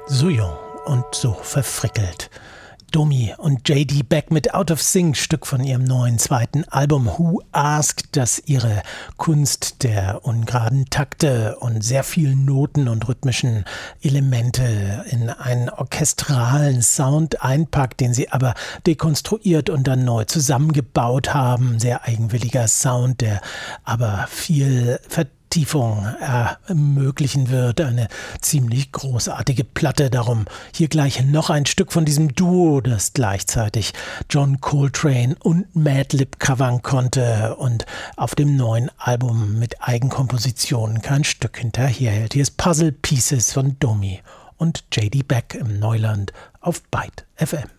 So jung und so verfrickelt. Domi und J.D. Beck mit Out of Sync, Stück von ihrem neuen zweiten Album Who Asked, das ihre Kunst der ungeraden Takte und sehr vielen Noten und rhythmischen Elemente in einen orchestralen Sound einpackt, den sie aber dekonstruiert und dann neu zusammengebaut haben. Sehr eigenwilliger Sound, der aber viel Vertiefung ermöglichen wird. Eine ziemlich großartige Platte. Darum hier gleich noch ein Stück von diesem Duo, das gleichzeitig John Coltrane und Madlib covern konnte und auf dem neuen Album mit Eigenkompositionen kein Stück hinterherhält. Hier ist Puzzle Pieces von Domi und J.D. Beck im Neuland auf Byte FM.